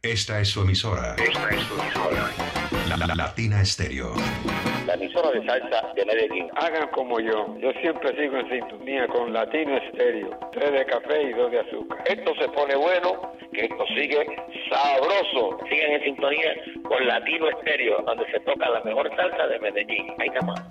Esta es su emisora. Latina Estéreo. La emisora de salsa de Medellín. Hagan como yo siempre sigo en sintonía con Latino Estéreo, 3 de café y 2 de azúcar. Esto se pone bueno, que esto sigue sabroso. Sigan en sintonía con Latino Estéreo, donde se toca la mejor salsa de Medellín. Ahí está más.